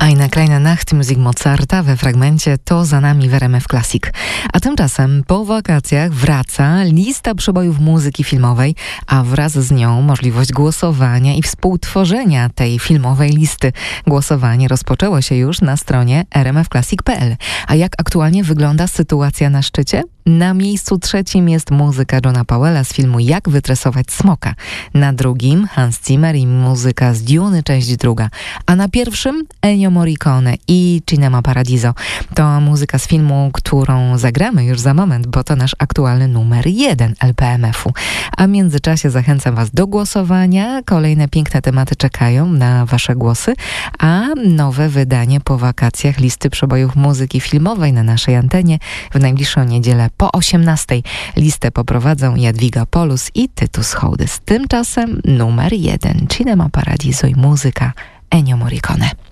Eine kleine Nacht Musik Mozarta we fragmencie To za nami w RMF Classic. A tymczasem po wakacjach wraca lista przebojów muzyki filmowej, a wraz z nią możliwość głosowania i współtworzenia tej filmowej listy. Głosowanie rozpoczęło się już na stronie rmfclassic.pl. A jak aktualnie wygląda sytuacja na szczycie? Na miejscu trzecim jest muzyka Johna Powella z filmu Jak wytresować smoka. Na drugim Hans Zimmer i muzyka z Dune, część druga. A na pierwszym Ennio Morricone i Cinema Paradiso. To muzyka z filmu, którą zagramy już za moment, bo to nasz aktualny numer 1 LPMF-u. A w międzyczasie zachęcam Was do głosowania. Kolejne piękne tematy czekają na Wasze głosy, a nowe wydanie po wakacjach listy przebojów muzyki filmowej na naszej antenie w najbliższą niedzielę po 18:00. Listę poprowadzą Jadwiga Polus i Tytus Hołdys. Tymczasem numer 1 Cinema Paradiso i muzyka Ennio Morricone.